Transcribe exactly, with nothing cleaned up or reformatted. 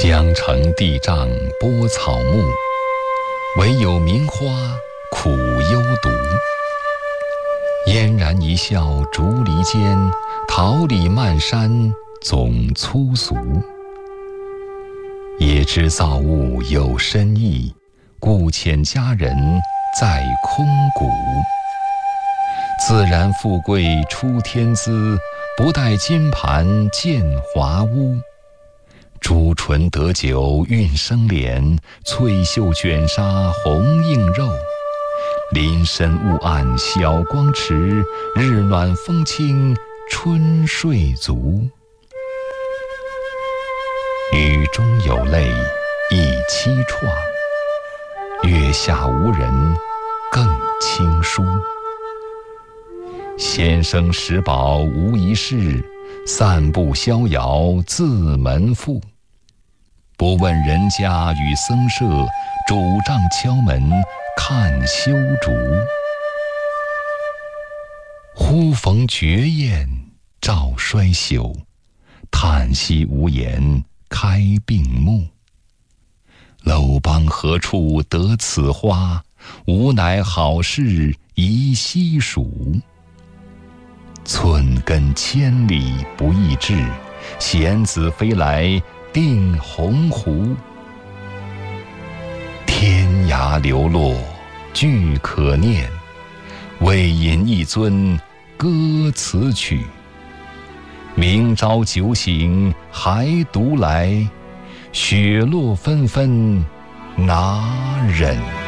江城地障波草木，唯有名花苦幽独。嫣然一笑竹篱间，桃李漫山总粗俗。也知造物有深意，故遣佳人在空谷。自然富贵出天姿，不待金盘见华屋。朱唇得酒韵生莲，翠袖卷纱红映肉。林深雾暗晓光迟，日暖风轻春睡足。雨中有泪已凄怆，月下无人更轻疏。先生食饱无一事，散步逍遥自门复。不问人家与僧舍，主杖敲门看修竹。忽逢绝艳照衰朽，叹息无言开病木。楼邦何处得此花，吾乃好事宜西蜀。寸根千里不易至，贤子飞来定鸿鹄。天涯流落俱可念，为引一尊歌此曲。明朝酒醒还独来，雪落纷纷拿忍。